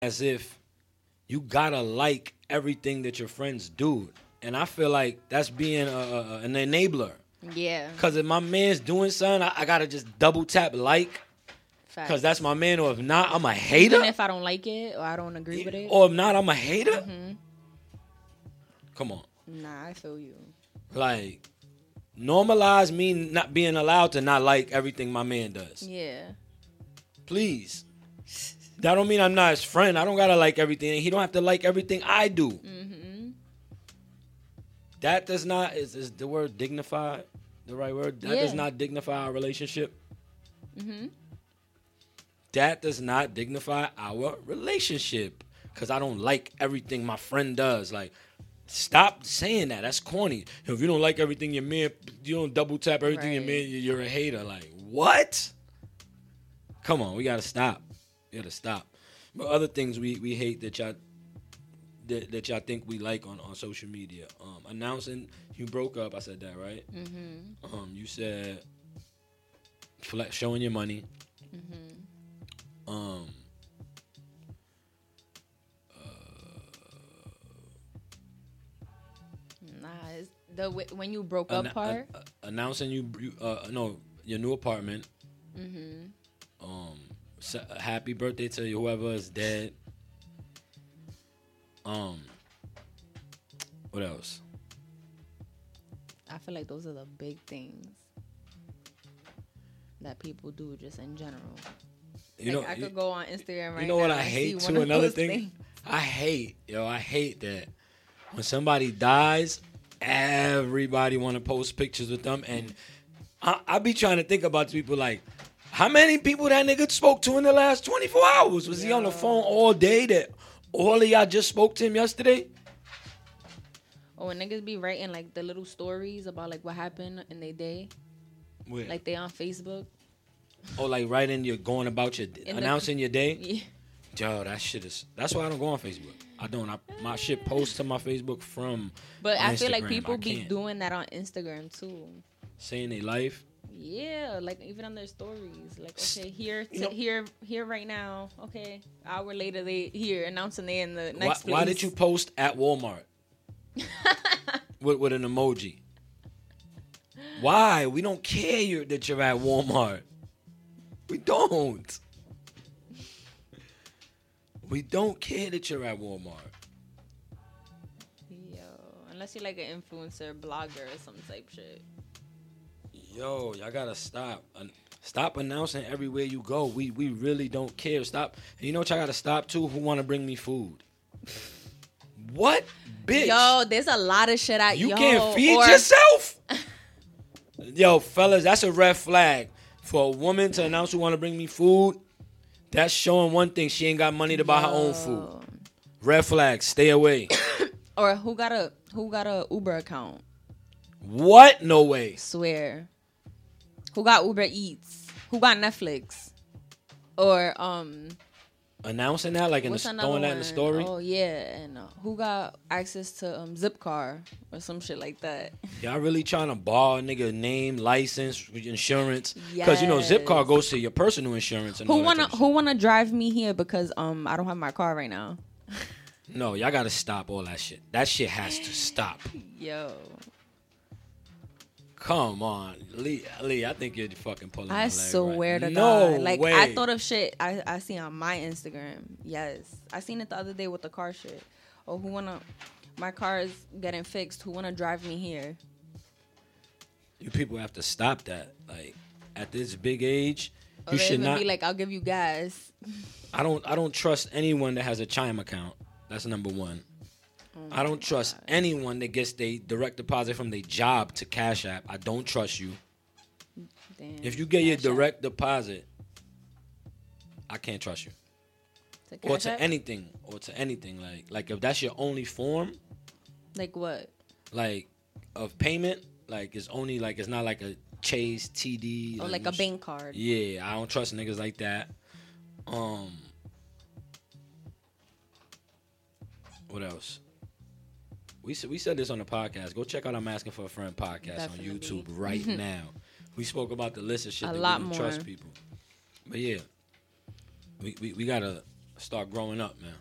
as if you gotta like everything that your friends do, and I feel like that's being an enabler. Yeah. Cause if my man's doing something, I gotta just double tap like, Facts. cause that's my man. Or if not, I'm a hater. Even if I don't like it or I don't agree with it. Or if not, I'm a hater. Mm-hmm. Come on, Nah, I feel you. like normalize me not being allowed to not like everything my man does. Yeah. Please. That don't mean I'm not his friend. I don't gotta like everything. He don't have to like everything I do. Mm-hmm. That does not is the word dignify the right word? That does not dignify our relationship. Mm-hmm. That does not dignify our relationship. Cause I don't like everything my friend does. Like, stop saying that. That's corny. If you don't like everything your man, you don't double tap everything your man, you're a hater. Like, what? Come on, we gotta stop. We gotta stop. But other things we hate that y'all think we like on social media. Announcing you broke up. I said that, right? Mm-hmm. You said showing your money. Mm-hmm. Nah, it's when you broke up part. Announcing your new apartment. Mm-hmm. Happy birthday to whoever is dead. What else? I feel like those are the big things that people do just in general. I could go on Instagram right now. You know what I hate too? Another thing, I hate that when somebody dies, everybody want to post pictures with them, and I be trying to think about people like, how many people that nigga spoke to in the last 24 hours? Was he on the phone all day that all of y'all just spoke to him yesterday? Or when niggas be writing like the little stories about like what happened in their day. Where? Like they on Facebook. Oh, like writing going about your announcing your day? Yeah. Yo, that's why I don't go on Facebook. I don't. My shit posts to my Facebook from But I feel like Instagram. people be doing that on Instagram too. Saying their life. Yeah, like even on their stories. Like, okay, here right now. Okay, hour later they here announcing they in the next place. Why did you post at Walmart? with an emoji. Why? We don't care that you're at Walmart. We don't. We don't care that you're at Walmart. Yo, unless you're like an influencer, blogger, or some type shit. Yo, y'all gotta stop. Stop announcing everywhere you go. We really don't care. Stop. And you know what y'all gotta stop too? Who wanna bring me food? What? Bitch. Yo, there's a lot of shit out. You can't feed yourself? Yo, fellas, that's a red flag. For a woman to announce who want to bring me food, that's showing one thing. She ain't got money to buy her own food. Red flag. Stay away. Or who got a Uber account? What? No way. Swear. Who got Uber Eats? Who got Netflix? Or announcing that, like throwing that in the story. Oh yeah, and who got access to Zipcar or some shit like that? Y'all really trying to borrow a nigga name, license, insurance? Because you know Zipcar goes to your personal insurance. And who wanna drive me here because I don't have my car right now? No, y'all gotta stop all that shit. That shit has to stop. Yo. Come on, Lee, I think you're fucking pulling my leg. I swear to no God. Like, way. I thought of shit I see on my Instagram. Yes. I seen it the other day with the car shit. Oh, my car is getting fixed. Who wanna drive me here? You people have to stop that. Like, at this big age, or you should even not be like, I'll give you gas. I don't trust anyone that has a Chime account. That's number one. I don't trust anyone that gets their direct deposit from their job to Cash App. I don't trust you. Damn, if you get your direct deposit, I can't trust you. Or to anything. Like if that's your only form. Like what? Like of payment. Like it's only like it's not like a Chase, TD. Or like a bank card. Yeah, I don't trust niggas like that. What else? We said this on the podcast. Go check out I'm Asking for a Friend podcast Definitely. On YouTube right now. We spoke about the list of shit that we don't trust people. But yeah, we gotta Start growing up, man.